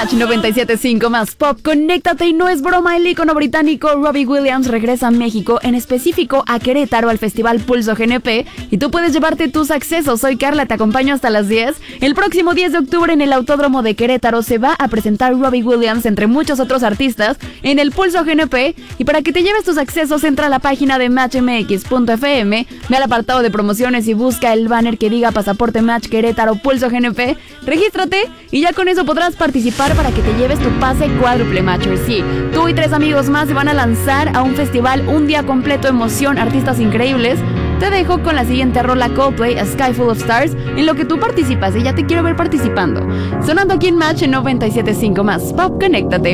Match 97.5 más pop, conéctate y no es broma, el ícono británico Robbie Williams regresa a México, en específico a Querétaro al Festival Pulso GNP y tú puedes llevarte tus accesos. Soy Carla, te acompaño hasta las 10. El próximo 10 de octubre en el Autódromo de Querétaro se va a presentar Robbie Williams entre muchos otros artistas en el Pulso GNP y para que te lleves tus accesos entra a la página de matchmx.fm, ve al apartado de promociones y busca el banner que diga Pasaporte Match Querétaro Pulso GNP, regístrate y ya con eso podrás participar para que te lleves tu pase cuádruple Matcher. Sí, tú y 3 amigos más se van a lanzar a un festival, un día completo, emoción, artistas increíbles. Te dejo con la siguiente rola Coldplay, A Sky Full of Stars, en lo que tú participas y ya te quiero ver participando. Sonando aquí en Match en 97.5 más pop, conéctate.